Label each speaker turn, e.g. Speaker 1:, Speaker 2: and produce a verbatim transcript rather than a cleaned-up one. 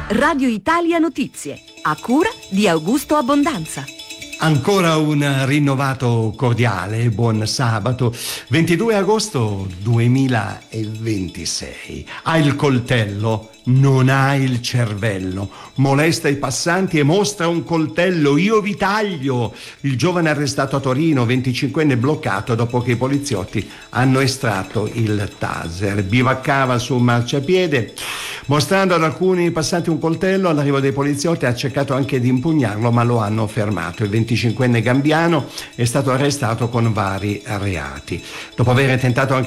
Speaker 1: Radio Italia Notizie, a cura di Augusto Abbondanza.
Speaker 2: Ancora un rinnovato cordiale buon sabato, ventidue agosto duemilaventisei. Ha il coltello, non ha il cervello. Molesta i passanti e mostra un coltello. Io vi taglio. Il giovane arrestato a Torino, venticinquenne, bloccato dopo che i poliziotti hanno estratto il taser. Bivaccava su un marciapiede, mostrando ad alcuni passanti un coltello. All'arrivo dei poliziotti ha cercato anche di impugnarlo, ma lo hanno fermato. Il venticinquenne gambiano è stato arrestato con vari reati. Dopo aver tentato anche